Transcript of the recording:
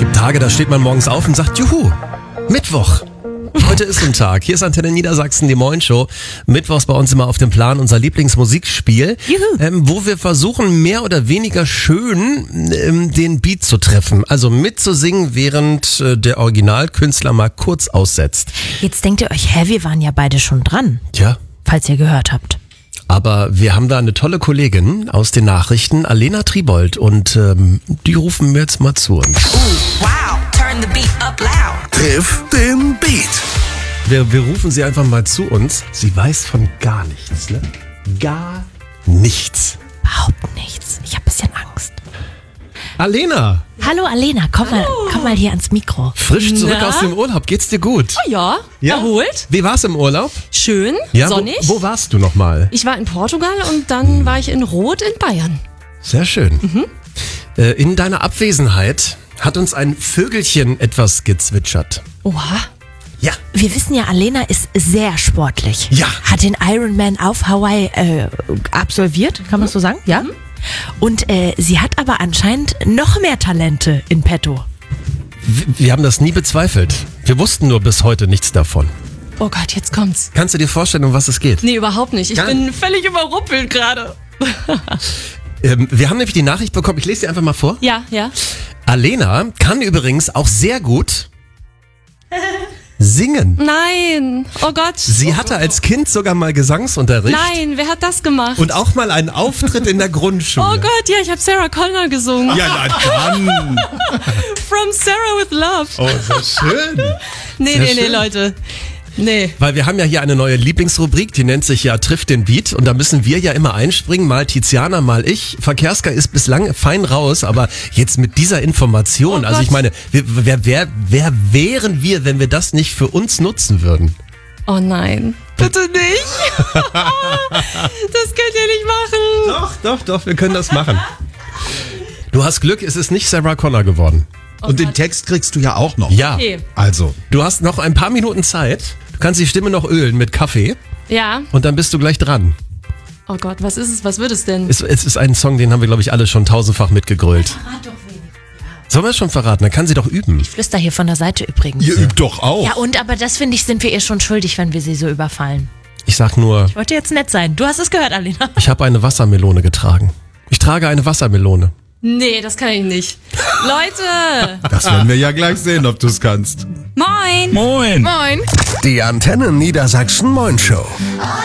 gibt Tage, da steht man morgens auf und sagt, juhu, Mittwoch. Heute ist ein Tag. Hier ist Antenne Niedersachsen, die Moin Show. Mittwochs bei uns immer auf dem Plan unser Lieblingsmusikspiel, wo wir versuchen, mehr oder weniger schön den Beat zu treffen. Also mitzusingen, während der Originalkünstler mal kurz aussetzt. Jetzt denkt ihr euch, wir waren ja beide schon dran. Tja. Falls ihr gehört habt. Aber wir haben da eine tolle Kollegin aus den Nachrichten, Alena Tribold, und die rufen wir jetzt mal zu uns. Wow, turn the beat up loud. Triff den Beat. Wir rufen sie einfach mal zu uns. Sie weiß von gar nichts, ne? Gar nichts. Überhaupt nichts. Ich habe ein bisschen Angst. Alena, Hallo Alena, komm mal hier ans Mikro. frisch zurück aus dem Urlaub. Geht's dir gut? Ja, erholt. Wie war's im Urlaub? Schön, Ja, sonnig. Wo warst du nochmal? Ich war in Portugal und dann war ich in Rot in Bayern. Sehr schön. In deiner Abwesenheit hat uns ein Vögelchen etwas gezwitschert. Oha. Ja. Wir wissen ja, Alena ist sehr sportlich. Ja. Hat den Ironman auf Hawaii absolviert, kann man so sagen? Ja. Und sie hat aber anscheinend noch mehr Talente in petto. Wir haben das nie bezweifelt. Wir wussten nur bis heute nichts davon. Oh Gott, jetzt kommt's. Kannst du dir vorstellen, um was es geht? Nee, überhaupt nicht. Ich Gar bin völlig überrumpelt gerade. Wir haben nämlich die Nachricht bekommen, ich lese dir einfach mal vor. Ja. Alena kann übrigens auch sehr gut singen. Nein. Oh Gott. Sie hatte als Kind sogar mal Gesangsunterricht. Nein, wer hat das gemacht? Und auch mal einen Auftritt in der Grundschule. Oh Gott, ja, ich habe Sarah Connor gesungen. Ja, na dann. From Sarah with Love. Oh, so schön. Nee, schön. Leute. Nee. Weil wir haben ja hier eine neue Lieblingsrubrik, die nennt sich ja Triff den Beat. Und da müssen wir ja immer einspringen, mal Tiziana, mal ich. Verkehrska ist bislang fein raus, aber jetzt mit dieser Information, Oh also Gott. ich meine, wer wären wir, wenn wir das nicht für uns nutzen würden? Oh nein. Bitte nicht. Das könnt ihr nicht machen. Doch, wir können das machen. Du hast Glück, es ist nicht Sarah Connor geworden. Und den Text kriegst du ja auch noch. Ja, Okay. Also, du hast noch ein paar Minuten Zeit. Du kannst die Stimme noch ölen mit Kaffee Ja. und dann bist du gleich dran. Oh Gott, was ist es? Was wird es denn? Es ist ein Song, den haben wir, glaube ich, alle schon tausendfach mitgegrölt. Sollen wir es schon verraten? Dann kann sie doch üben. Flüster hier von der Seite übrigens. ihr übt doch auch. Ja, aber das finde ich, sind wir ihr schon schuldig, wenn wir sie so überfallen. Ich sag nur, Ich wollte jetzt nett sein. Du hast es gehört, Alena. ich habe eine Wassermelone getragen. Ich trage eine Wassermelone. Nee, das kann ich nicht. Leute! Das werden wir ja gleich sehen, ob du es kannst. Moin! Moin. Moin. Die Antenne Niedersachsen Moin Show.